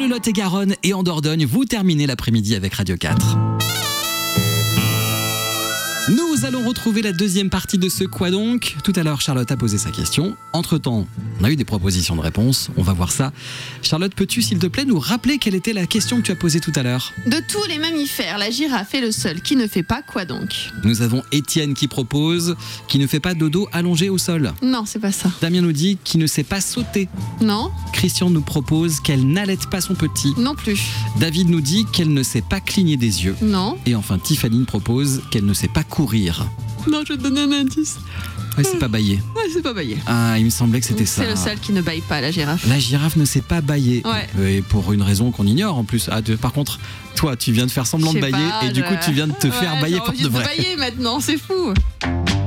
le Lot-et-Garonne et en Dordogne. Vous terminez l'après-midi avec Radio 4. Nous allons retrouver la deuxième partie de ce Quoi donc ? Tout à l'heure, Charlotte a posé sa question. Entre-temps, on a eu des propositions de réponses. On va voir ça. Charlotte, peux-tu, s'il te plaît, nous rappeler quelle était la question que tu as posée tout à l'heure ? De tous les mammifères, la girafe est le seul qui ne fait pas quoi donc ? Nous avons Étienne qui propose qui ne fait pas dodo allongé au sol. Non, c'est pas ça. Damien nous dit qui ne sait pas sauter. Non, Christian nous propose qu'elle n'allaite pas son petit. non plus. David nous dit qu'elle ne sait pas cligner des yeux. Non. Et enfin, Tiffany propose qu'elle ne sait pas courir. Non, je vais te donner un indice. Ouais, c'est pas bâiller. Ouais, c'est pas bailler. Ah, il me semblait que c'était ça. C'est le seul qui ne baille pas, la girafe. La girafe ne sait pas bâiller. Ouais. Et pour une raison qu'on ignore en plus. Par contre, toi, tu viens de faire semblant de Je sais bailler pas, et du coup, tu viens de te faire bailler j'ai pour envie de vrai. bailler maintenant, c'est fou.